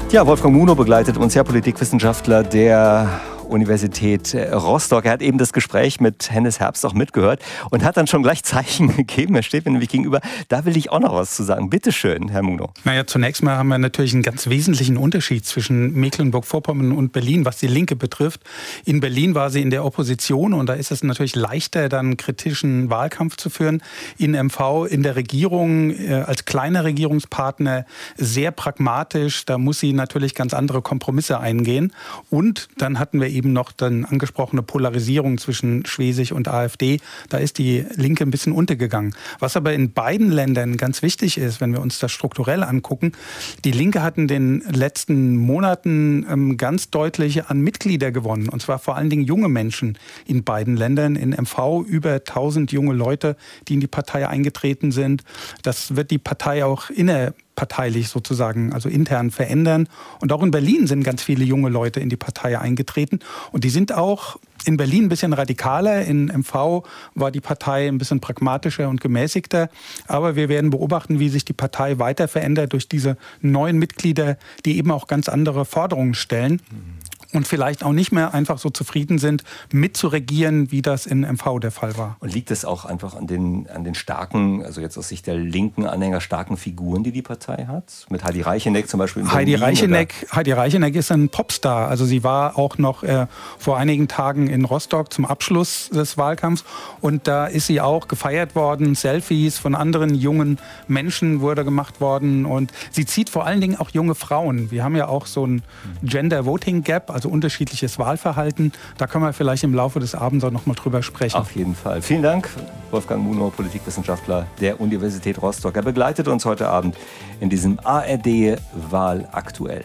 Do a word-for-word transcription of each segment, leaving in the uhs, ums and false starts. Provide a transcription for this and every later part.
Ja, Wolfgang Munow begleitet uns, ja, Politikwissenschaftler der Universität Rostock. Er hat eben das Gespräch mit Hennes Herbst auch mitgehört und hat dann schon gleich Zeichen gegeben. Er steht mir nämlich gegenüber. Da will ich auch noch was zu sagen. Bitte schön, Herr Munow. Naja, zunächst mal haben wir natürlich einen ganz wesentlichen Unterschied zwischen Mecklenburg-Vorpommern und Berlin, was die Linke betrifft. In Berlin war sie in der Opposition und da ist es natürlich leichter, dann kritischen Wahlkampf zu führen. In M V, in der Regierung, als kleiner Regierungspartner sehr pragmatisch. Da muss sie natürlich ganz andere Kompromisse eingehen. Und dann hatten wir eben noch dann angesprochene Polarisierung zwischen Schwesig und AfD. Da ist die Linke ein bisschen untergegangen. Was aber in beiden Ländern ganz wichtig ist, wenn wir uns das strukturell angucken, die Linke hat in den letzten Monaten ähm, ganz deutlich an Mitglieder gewonnen. Und zwar vor allen Dingen junge Menschen in beiden Ländern. In M V über tausend junge Leute, die in die Partei eingetreten sind. Das wird die Partei auch innerparteilich sozusagen, also intern verändern. Und auch in Berlin sind ganz viele junge Leute in die Partei eingetreten. Und die sind auch in Berlin ein bisschen radikaler. In M V war die Partei ein bisschen pragmatischer und gemäßigter. Aber wir werden beobachten, wie sich die Partei weiter verändert durch diese neuen Mitglieder, die eben auch ganz andere Forderungen stellen. Und vielleicht auch nicht mehr einfach so zufrieden sind, mitzuregieren, wie das in M V der Fall war. Und liegt es auch einfach an den, an den starken, also jetzt aus Sicht der linken Anhänger, starken Figuren, die die Partei hat? Mit Heidi Reicheneck zum Beispiel in Heidi Berlin, Reicheneck, Heidi Reicheneck ist ein Popstar. Also sie war auch noch äh, vor einigen Tagen in Rostock zum Abschluss des Wahlkampfs. Und da ist sie auch gefeiert worden. Selfies von anderen jungen Menschen wurde gemacht worden. Und sie zieht vor allen Dingen auch junge Frauen. Wir haben ja auch so ein Gender Voting Gap, also unterschiedliches Wahlverhalten. Da können wir vielleicht im Laufe des Abends auch noch mal drüber sprechen. Auf jeden Fall. Vielen Dank, Wolfgang Munow, Politikwissenschaftler der Universität Rostock. Er begleitet uns heute Abend in diesem A R D-Wahl aktuell.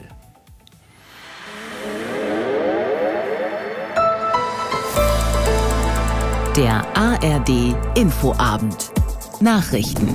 Der A R D-Infoabend. Nachrichten.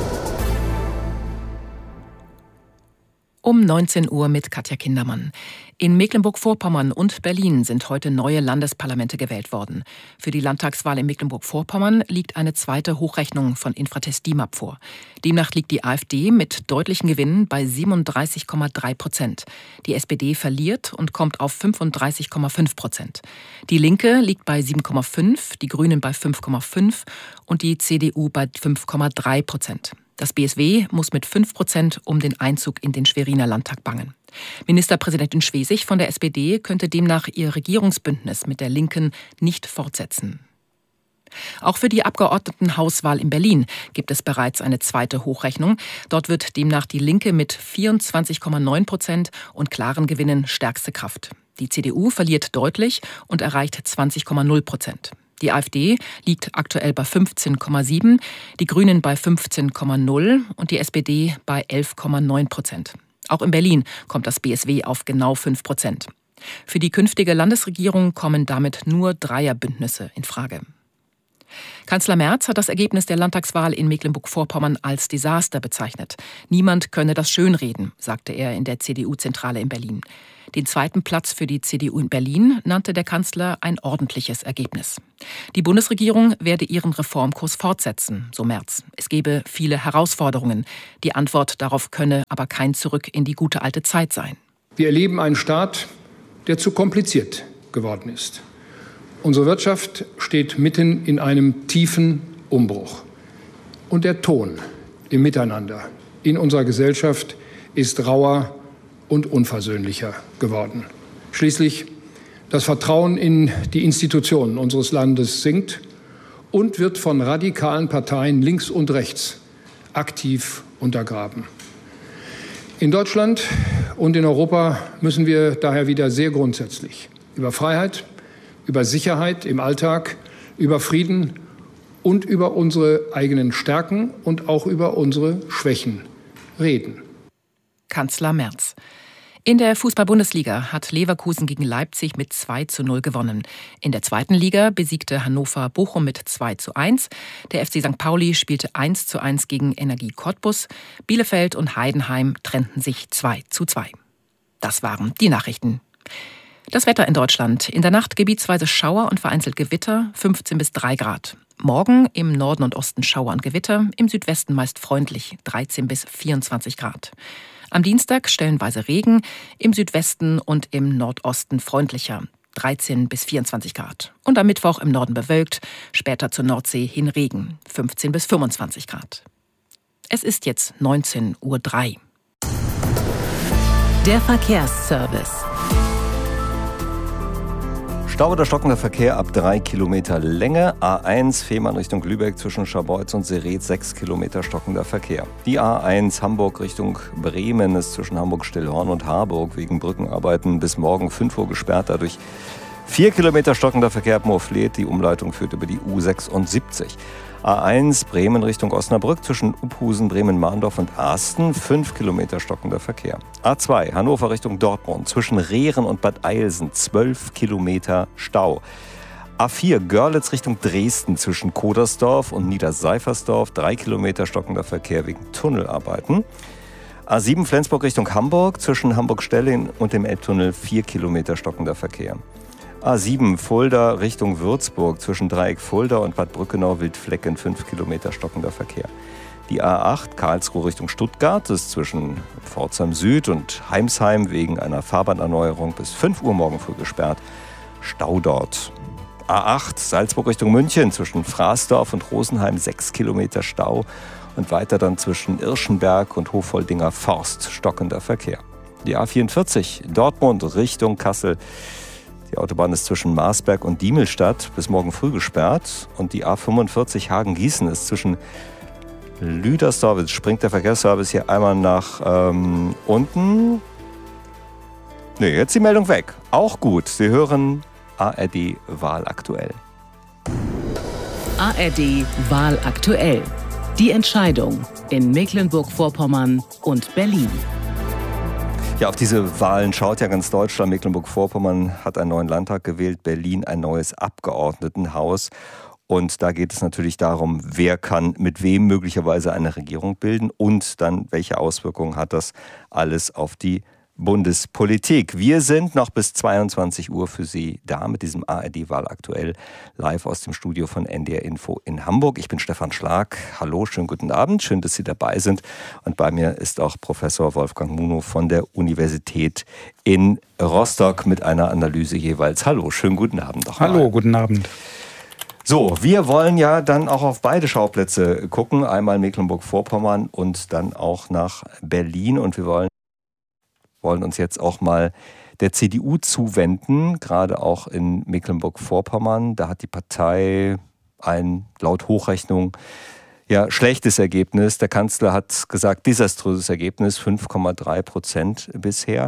Um neunzehn Uhr mit Katja Kindermann. In Mecklenburg-Vorpommern und Berlin sind heute neue Landesparlamente gewählt worden. Für die Landtagswahl in Mecklenburg-Vorpommern liegt eine zweite Hochrechnung von Infratest DIMAP vor. Demnach liegt die AfD mit deutlichen Gewinnen bei siebenunddreißig Komma drei Prozent. Die S P D verliert und kommt auf fünfunddreißig Komma fünf Prozent. Die Linke liegt bei sieben Komma fünf, die Grünen bei fünf Komma fünf und die C D U bei fünf Komma drei Prozent. Das B S W muss mit fünf Prozent um den Einzug in den Schweriner Landtag bangen. Ministerpräsidentin Schwesig von der S P D könnte demnach ihr Regierungsbündnis mit der Linken nicht fortsetzen. Auch für die Abgeordnetenhauswahl in Berlin gibt es bereits eine zweite Hochrechnung. Dort wird demnach die Linke mit vierundzwanzig Komma neun Prozent und klaren Gewinnen stärkste Kraft. Die C D U verliert deutlich und erreicht zwanzig Komma null Prozent. Die AfD liegt aktuell bei fünfzehn Komma sieben, die Grünen bei fünfzehn Komma null und die S P D bei elf Komma neun Prozent. Auch in Berlin kommt das B S W auf genau fünf Prozent. Für die künftige Landesregierung kommen damit nur Dreierbündnisse in Frage. Kanzler Merz hat das Ergebnis der Landtagswahl in Mecklenburg-Vorpommern als Desaster bezeichnet. Niemand könne das schönreden, sagte er in der C D U-Zentrale in Berlin. Den zweiten Platz für die C D U in Berlin nannte der Kanzler ein ordentliches Ergebnis. Die Bundesregierung werde ihren Reformkurs fortsetzen, so Merz. Es gebe viele Herausforderungen. Die Antwort darauf könne aber kein Zurück in die gute alte Zeit sein. Wir erleben einen Staat, der zu kompliziert geworden ist. Unsere Wirtschaft steht mitten in einem tiefen Umbruch. Und der Ton im Miteinander in unserer Gesellschaft ist rauer und unversöhnlicher geworden. Schließlich das Vertrauen in die Institutionen unseres Landes sinkt und wird von radikalen Parteien links und rechts aktiv untergraben. In Deutschland und in Europa müssen wir daher wieder sehr grundsätzlich über Freiheit, über Sicherheit im Alltag, über Frieden und über unsere eigenen Stärken und auch über unsere Schwächen reden. Kanzler Merz. In der Fußball-Bundesliga hat Leverkusen gegen Leipzig mit zwei zu null gewonnen. In der zweiten Liga besiegte Hannover Bochum mit zwei zu eins. Der F C Sankt Pauli spielte eins zu eins gegen Energie Cottbus. Bielefeld und Heidenheim trennten sich zwei zu zwei. Das waren die Nachrichten. Das Wetter in Deutschland. In der Nacht gebietsweise Schauer und vereinzelt Gewitter, fünfzehn bis drei Grad. Morgen im Norden und Osten Schauer und Gewitter, im Südwesten meist freundlich, dreizehn bis vierundzwanzig Grad. Am Dienstag stellenweise Regen, im Südwesten und im Nordosten freundlicher, dreizehn bis vierundzwanzig Grad. Und am Mittwoch im Norden bewölkt, später zur Nordsee hin Regen, fünfzehn bis fünfundzwanzig Grad. Es ist jetzt neunzehn Uhr drei. Der Verkehrsservice. Stau oder stockender Verkehr ab drei Kilometer Länge. A eins Fehmarn Richtung Lübeck zwischen Scharbeutz und Seretz sechs Kilometer stockender Verkehr. Die A eins Hamburg Richtung Bremen ist zwischen Hamburg-Stillhorn und Harburg wegen Brückenarbeiten bis morgen fünf Uhr gesperrt. Dadurch vier Kilometer stockender Verkehr ab Moorfleet. Die Umleitung führt über die U sechsundsiebzig. A eins Bremen Richtung Osnabrück zwischen Uphusen, Bremen-Mahndorf und Asten, fünf Kilometer stockender Verkehr. A zwei Hannover Richtung Dortmund zwischen Rehren und Bad Eilsen, zwölf Kilometer Stau. A vier Görlitz Richtung Dresden zwischen Kodersdorf und Niederseifersdorf, drei Kilometer stockender Verkehr wegen Tunnelarbeiten. A sieben Flensburg Richtung Hamburg zwischen Hamburg-Stelling und dem Elbtunnel, vier Kilometer stockender Verkehr. A sieben Fulda Richtung Würzburg zwischen Dreieck Fulda und Bad Brückenau-Wildflecken, fünf Kilometer stockender Verkehr. Die A acht Karlsruhe Richtung Stuttgart ist zwischen Pforzheim Süd und Heimsheim wegen einer Fahrbahnerneuerung bis fünf Uhr morgen früh gesperrt. Stau dort. A acht Salzburg Richtung München zwischen Fraßdorf und Rosenheim, sechs Kilometer Stau. Und weiter dann zwischen Irschenberg und Hofoldinger Forst stockender Verkehr. Die A vierundvierzig Dortmund Richtung Kassel. Die Autobahn ist zwischen Marsberg und Diemelstadt bis morgen früh gesperrt. Und die A fünfundvierzig Hagen-Gießen ist zwischen Lüdersdorf. Jetzt springt der Verkehrsservice hier einmal nach ähm, unten. Ne, jetzt die Meldung weg. Auch gut. Sie hören A R D Wahl aktuell. A R D Wahl aktuell. Die Entscheidung in Mecklenburg-Vorpommern und Berlin. Ja, auf diese Wahlen schaut ja ganz Deutschland. Mecklenburg-Vorpommern hat einen neuen Landtag gewählt, Berlin ein neues Abgeordnetenhaus. Und da geht es natürlich darum, wer kann mit wem möglicherweise eine Regierung bilden und dann welche Auswirkungen hat das alles auf die Bundespolitik. Wir sind noch bis zweiundzwanzig Uhr für Sie da mit diesem A R D Wahl aktuell live aus dem Studio von N D R Info in Hamburg. Ich bin Stefan Schlag. Hallo, schönen guten Abend. Schön, dass Sie dabei sind. Und bei mir ist auch Professor Wolfgang Munow von der Universität in Rostock mit einer Analyse jeweils. Hallo, schönen guten Abend. Doch Hallo, guten Abend. So, wir wollen ja dann auch auf beide Schauplätze gucken. Einmal Mecklenburg-Vorpommern und dann auch nach Berlin. Und wir wollen wollen uns jetzt auch mal der C D U zuwenden, gerade auch in Mecklenburg-Vorpommern. Da hat die Partei ein, laut Hochrechnung, ja, schlechtes Ergebnis. Der Kanzler hat gesagt, desaströses Ergebnis, fünf Komma drei Prozent bisher.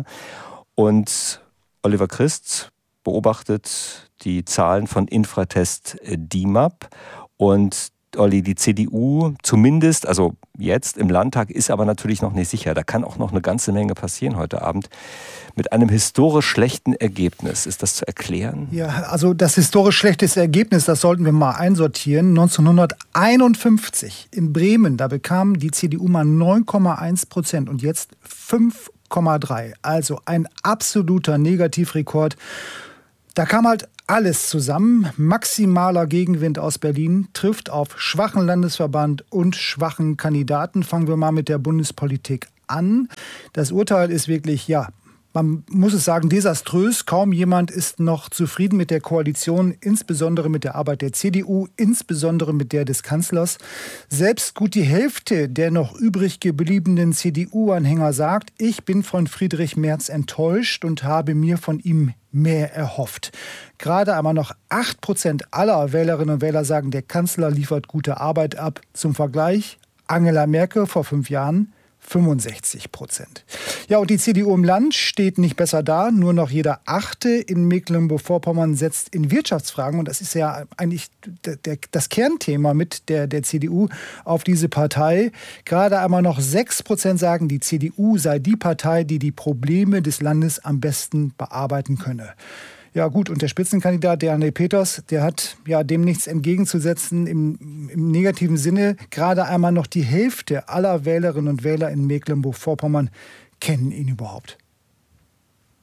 Und Oliver Christ beobachtet die Zahlen von Infratest D I M A P und Olli, die C D U zumindest, also jetzt im Landtag, ist aber natürlich noch nicht sicher. Da kann auch noch eine ganze Menge passieren heute Abend. Mit einem historisch schlechten Ergebnis. Ist das zu erklären? Ja, also das historisch schlechteste Ergebnis, das sollten wir mal einsortieren. neunzehnhunderteinundfünfzig in Bremen, da bekam die C D U mal neun Komma eins Prozent und jetzt fünf Komma drei. Also ein absoluter Negativrekord. Da kam halt alles zusammen. Maximaler Gegenwind aus Berlin trifft auf schwachen Landesverband und schwachen Kandidaten. Fangen wir mal mit der Bundespolitik an. Das Urteil ist wirklich, ja, man muss es sagen, desaströs. Kaum jemand ist noch zufrieden mit der Koalition, insbesondere mit der Arbeit der C D U, insbesondere mit der des Kanzlers. Selbst gut die Hälfte der noch übrig gebliebenen C D U-Anhänger sagt, ich bin von Friedrich Merz enttäuscht und habe mir von ihm mehr erhofft. Gerade einmal noch acht Prozent aller Wählerinnen und Wähler sagen, der Kanzler liefert gute Arbeit ab. Zum Vergleich, Angela Merkel vor fünf Jahren fünfundsechzig Prozent. Ja, und die C D U im Land steht nicht besser da. Nur noch jeder Achte in Mecklenburg-Vorpommern setzt in Wirtschaftsfragen, und das ist ja eigentlich der, der, das Kernthema mit der, der C D U, auf diese Partei. Gerade einmal noch sechs Prozent sagen, die C D U sei die Partei, die die Probleme des Landes am besten bearbeiten könne. Ja gut, und der Spitzenkandidat, der André Peters, der hat ja dem nichts entgegenzusetzen im, im negativen Sinne. Gerade einmal noch die Hälfte aller Wählerinnen und Wähler in Mecklenburg-Vorpommern kennen ihn überhaupt.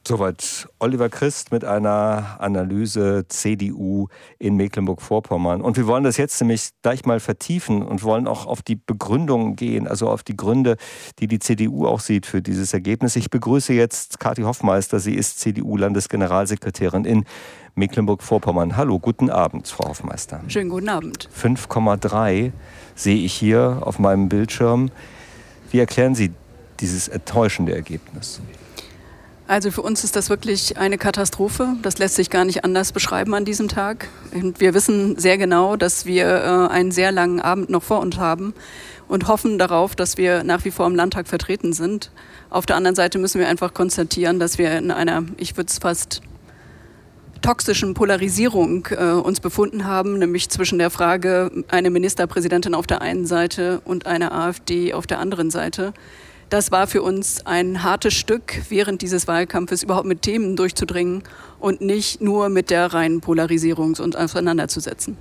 Soweit Oliver Christ mit einer Analyse C D U in Mecklenburg-Vorpommern. Und wir wollen das jetzt nämlich gleich mal vertiefen und wollen auch auf die Begründungen gehen, also auf die Gründe, die die C D U auch sieht für dieses Ergebnis. Ich begrüße jetzt Kathi Hoffmeister. Sie ist C D U-Landesgeneralsekretärin in Mecklenburg-Vorpommern. Hallo, guten Abend, Frau Hoffmeister. Schönen guten Abend. fünf Komma drei sehe ich hier auf meinem Bildschirm. Wie erklären Sie dieses enttäuschende Ergebnis? Also für uns ist das wirklich eine Katastrophe. Das lässt sich gar nicht anders beschreiben an diesem Tag. Und wir wissen sehr genau, dass wir äh, einen sehr langen Abend noch vor uns haben und hoffen darauf, dass wir nach wie vor im Landtag vertreten sind. Auf der anderen Seite müssen wir einfach konstatieren, dass wir in einer, ich würde es fast toxischen Polarisierung äh, uns befunden haben, nämlich zwischen der Frage, eine Ministerpräsidentin auf der einen Seite und eine AfD auf der anderen Seite. Das war für uns ein hartes Stück, während dieses Wahlkampfes überhaupt mit Themen durchzudringen und nicht nur mit der reinen Polarisierung uns auseinanderzusetzen.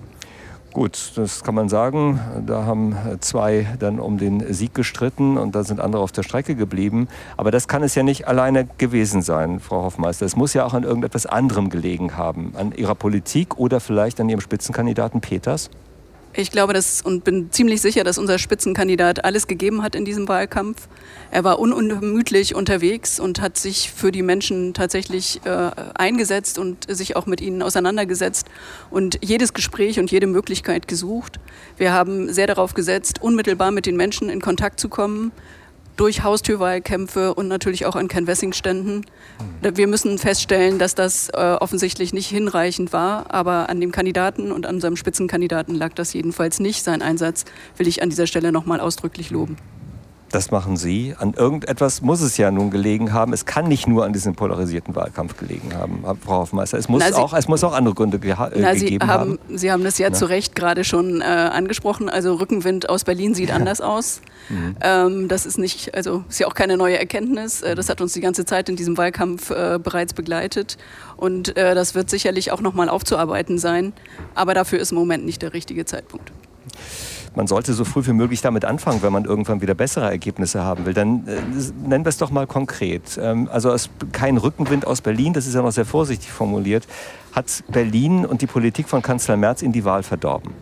Gut, das kann man sagen. Da haben zwei dann um den Sieg gestritten und da sind andere auf der Strecke geblieben. Aber das kann es ja nicht alleine gewesen sein, Frau Hoffmeister. Es muss ja auch an irgendetwas anderem gelegen haben. An Ihrer Politik oder vielleicht an Ihrem Spitzenkandidaten Peters? Ich glaube das und bin ziemlich sicher, dass unser Spitzenkandidat alles gegeben hat in diesem Wahlkampf. Er war unermüdlich unterwegs und hat sich für die Menschen tatsächlich äh, eingesetzt und sich auch mit ihnen auseinandergesetzt und jedes Gespräch und jede Möglichkeit gesucht. Wir haben sehr darauf gesetzt, unmittelbar mit den Menschen in Kontakt zu kommen, durch Haustürwahlkämpfe und natürlich auch an Canvassing-Ständen. Wir müssen feststellen, dass das äh, offensichtlich nicht hinreichend war, aber an dem Kandidaten und an unserem Spitzenkandidaten lag das jedenfalls nicht. Sein Einsatz will ich an dieser Stelle nochmal ausdrücklich loben. Das machen Sie. An irgendetwas muss es ja nun gelegen haben. Es kann nicht nur an diesem polarisierten Wahlkampf gelegen haben, Frau Hoffmeister. Es muss, na, Sie, auch, es muss auch andere Gründe geha- na, Sie gegeben haben, haben. Sie haben das ja na? zu Recht gerade schon äh, angesprochen. Also Rückenwind aus Berlin sieht ja. anders aus. Mhm. Ähm, das ist nicht, also ist ja auch keine neue Erkenntnis. Äh, das hat uns die ganze Zeit in diesem Wahlkampf äh, bereits begleitet. Und äh, das wird sicherlich auch nochmal aufzuarbeiten sein. Aber dafür ist im Moment nicht der richtige Zeitpunkt. Man sollte so früh wie möglich damit anfangen, wenn man irgendwann wieder bessere Ergebnisse haben will. Dann äh, nennen wir es doch mal konkret. Ähm, also es, kein Rückenwind aus Berlin, das ist ja noch sehr vorsichtig formuliert. Hat Berlin und die Politik von Kanzler Merz in die Wahl verdorben?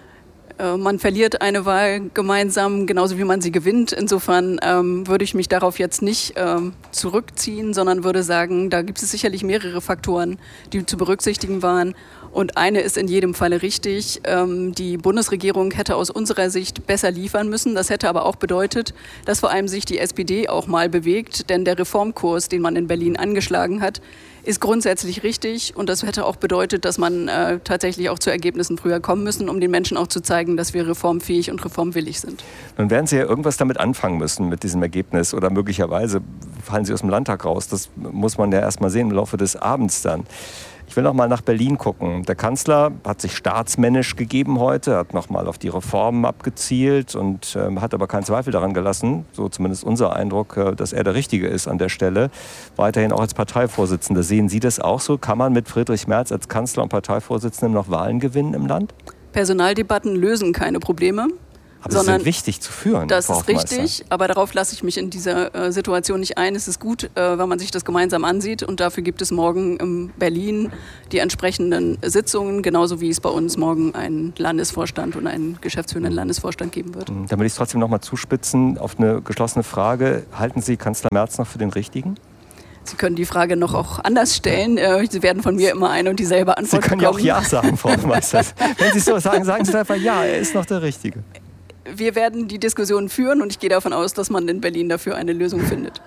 Äh, man verliert eine Wahl gemeinsam, genauso wie man sie gewinnt. Insofern ähm, würde ich mich darauf jetzt nicht ähm, zurückziehen, sondern würde sagen, da gibt es sicherlich mehrere Faktoren, die zu berücksichtigen waren. Und eine ist in jedem Falle richtig. Ähm, die Bundesregierung hätte aus unserer Sicht besser liefern müssen. Das hätte aber auch bedeutet, dass vor allem sich die S P D auch mal bewegt. Denn der Reformkurs, den man in Berlin angeschlagen hat, ist grundsätzlich richtig. Und das hätte auch bedeutet, dass man äh, tatsächlich auch zu Ergebnissen früher kommen müssen, um den Menschen auch zu zeigen, dass wir reformfähig und reformwillig sind. Nun werden Sie ja irgendwas damit anfangen müssen mit diesem Ergebnis. Oder möglicherweise fallen Sie aus dem Landtag raus. Das muss man ja erst mal sehen im Laufe des Abends dann. Ich will noch mal nach Berlin gucken. Der Kanzler hat sich staatsmännisch gegeben heute, hat noch mal auf die Reformen abgezielt und äh, hat aber keinen Zweifel daran gelassen, so zumindest unser Eindruck, äh, dass er der Richtige ist an der Stelle. Weiterhin auch als Parteivorsitzender. Sehen Sie das auch so? Kann man mit Friedrich Merz als Kanzler und Parteivorsitzendem noch Wahlen gewinnen im Land? Personaldebatten lösen keine Probleme. Aber das ist wichtig zu führen. Das Frau ist richtig, aber darauf lasse ich mich in dieser äh, Situation nicht ein. Es ist gut, äh, wenn man sich das gemeinsam ansieht und dafür gibt es morgen in Berlin die entsprechenden Sitzungen, genauso wie es bei uns morgen einen Landesvorstand und einen geschäftsführenden Landesvorstand geben wird. Dann will ich es trotzdem noch mal zuspitzen auf eine geschlossene Frage. Halten Sie Kanzler Merz noch für den Richtigen? Sie können die Frage noch auch anders stellen. Sie werden von mir immer eine und dieselbe Antwort bekommen. Sie können ja auch Ja sagen, Frau Hoffmeister. Wenn Sie es so sagen, sagen Sie einfach Ja, er ist noch der Richtige. Wir werden die Diskussion führen und ich gehe davon aus, dass man in Berlin dafür eine Lösung findet.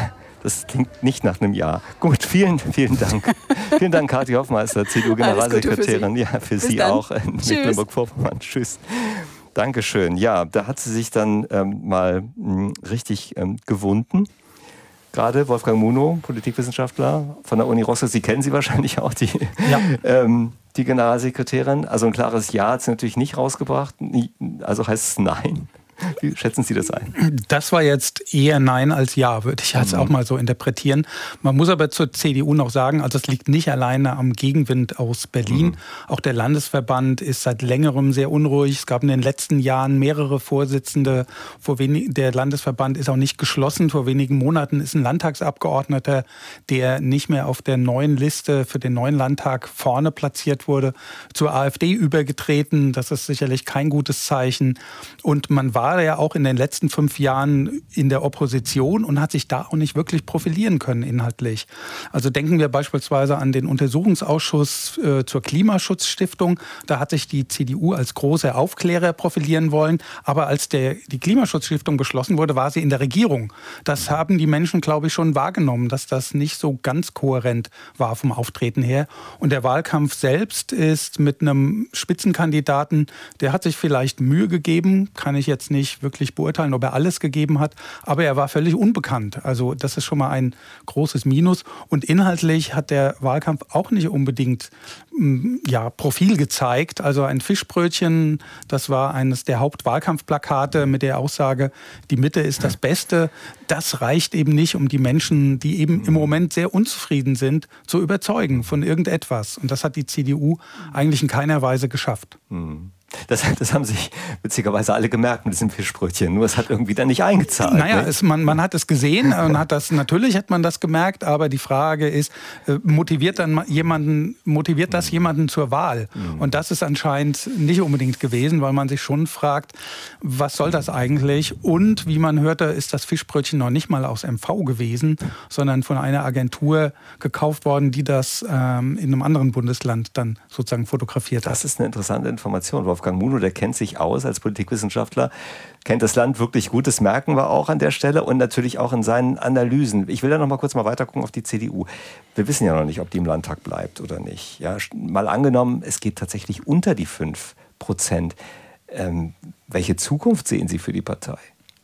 Das klingt nicht nach einem Ja. Gut, vielen, vielen Dank. Vielen Dank, Kathi Hoffmeister, C D U-Generalsekretärin. Ja, für Bis Sie dann. Auch in Mecklenburg-Vorpommern. Tschüss. Dankeschön. Ja, da hat sie sich dann ähm, mal mh, richtig ähm, gewunden. Gerade Wolfgang Munow, Politikwissenschaftler von der Uni Rostock. Sie kennen sie wahrscheinlich auch, die, ja. ähm, die Generalsekretärin. Also ein klares Ja hat sie natürlich nicht rausgebracht. Also heißt es Nein. Wie schätzen Sie das ein? Das war jetzt eher Nein als Ja, würde ich jetzt mhm. auch mal so interpretieren. Man muss aber zur C D U noch sagen, also es liegt nicht alleine am Gegenwind aus Berlin. Mhm. Auch der Landesverband ist seit längerem sehr unruhig. Es gab in den letzten Jahren mehrere Vorsitzende. Vor wenig, der Landesverband ist auch nicht geschlossen. Vor wenigen Monaten ist ein Landtagsabgeordneter, der nicht mehr auf der neuen Liste für den neuen Landtag vorne platziert wurde, zur AfD übergetreten. Das ist sicherlich kein gutes Zeichen. Und man war ja auch in den letzten fünf Jahren in der Opposition und hat sich da auch nicht wirklich profilieren können inhaltlich. Also denken wir beispielsweise an den Untersuchungsausschuss äh, zur Klimaschutzstiftung. Da hat sich die C D U als großer Aufklärer profilieren wollen. Aber als der, die Klimaschutzstiftung geschlossen wurde, war sie in der Regierung. Das haben die Menschen, glaube ich, schon wahrgenommen, dass das nicht so ganz kohärent war vom Auftreten her. Und der Wahlkampf selbst ist mit einem Spitzenkandidaten, der hat sich vielleicht Mühe gegeben, kann ich jetzt nicht wirklich beurteilen, ob er alles gegeben hat, aber er war völlig unbekannt. Also das ist schon mal ein großes Minus. Und inhaltlich hat der Wahlkampf auch nicht unbedingt ja, Profil gezeigt. Also ein Fischbrötchen, das war eines der Hauptwahlkampfplakate mit der Aussage, die Mitte ist das Beste. Das reicht eben nicht, um die Menschen, die eben im Moment sehr unzufrieden sind, zu überzeugen von irgendetwas. Und das hat die C D U eigentlich in keiner Weise geschafft. Mhm. Das, das haben sich witzigerweise alle gemerkt mit diesem Fischbrötchen. Nur es hat irgendwie dann nicht eingezahlt. Naja, es, man, man hat es gesehen und hat das, natürlich hat man das gemerkt, aber die Frage ist, motiviert, dann jemanden, motiviert das jemanden zur Wahl? Und das ist anscheinend nicht unbedingt gewesen, weil man sich schon fragt, was soll das eigentlich? Und wie man hörte, ist das Fischbrötchen noch nicht mal aus M V gewesen, sondern von einer Agentur gekauft worden, die das ähm, in einem anderen Bundesland dann sozusagen fotografiert hat. Das ist eine interessante Information, Wolfgang Munow, der kennt sich aus als Politikwissenschaftler, kennt das Land wirklich gut, das merken wir auch an der Stelle und natürlich auch in seinen Analysen. Ich will da noch mal kurz mal weiter gucken auf die C D U. Wir wissen ja noch nicht, ob die im Landtag bleibt oder nicht. Ja, mal angenommen, es geht tatsächlich unter die fünf Prozent. Ähm, welche Zukunft sehen Sie für die Partei?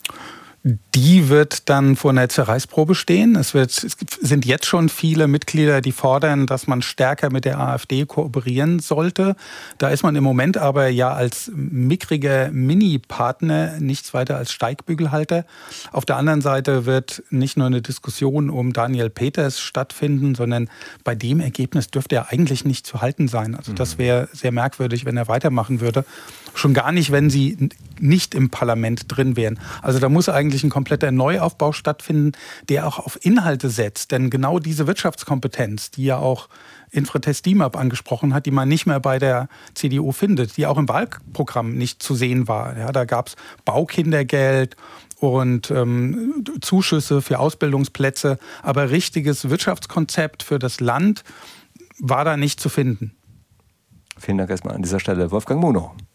Die wird dann vor einer Zerreißprobe stehen. Es, wird, es sind jetzt schon viele Mitglieder, die fordern, dass man stärker mit der AfD kooperieren sollte. Da ist man im Moment aber ja als mickriger Mini-Partner nichts weiter als Steigbügelhalter. Auf der anderen Seite wird nicht nur eine Diskussion um Daniel Peters stattfinden, sondern bei dem Ergebnis dürfte er eigentlich nicht zu halten sein. Also das wäre sehr merkwürdig, wenn er weitermachen würde. Schon gar nicht, wenn sie nicht im Parlament drin wären. Also da muss eigentlich ein kompletter Neuaufbau stattfinden, der auch auf Inhalte setzt. Denn genau diese Wirtschaftskompetenz, die ja auch Infratest D I M A P angesprochen hat, die man nicht mehr bei der C D U findet, die auch im Wahlprogramm nicht zu sehen war. Ja, da gab es Baukindergeld und ähm, Zuschüsse für Ausbildungsplätze, aber richtiges Wirtschaftskonzept für das Land war da nicht zu finden. Vielen Dank erstmal an dieser Stelle, Wolfgang Munow.